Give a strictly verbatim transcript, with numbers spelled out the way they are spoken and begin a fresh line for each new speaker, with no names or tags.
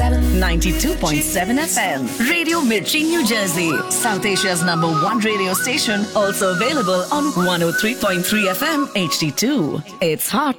ninety-two point seven F M. Radio Mirchi, New Jersey. South Asia's number one radio station. Also available on one oh three point three F M H D two. It's hot